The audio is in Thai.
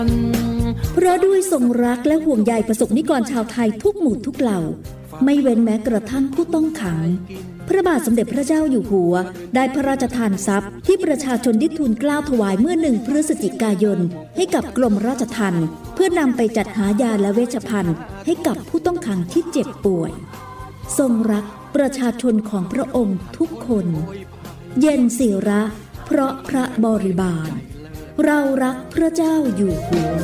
เพราะด้วยทรงรักและห่วงใยประสบนิกรชาวไทยทุกหมู่ทุกเหล่าไม่เว้นแม้กระทั่งผู้ต้องขังพระบาทสมเด็จพระเจ้าอยู่หัวได้พระราชทานทรัพย์ที่ประชาชนได้ทูลเกล้าถวายเมื่อ1 พฤศจิกายนให้กับกรมราชทัณฑ์เพื่อนำไปจัดหายาและเวชภัณฑ์ให้กับผู้ต้องขังที่เจ็บป่วยทรงรักประชาชนของพระองค์ทุกคนเย็นศิระเพราะพระบริบาลเรารักพระเจ้าอยู่หัว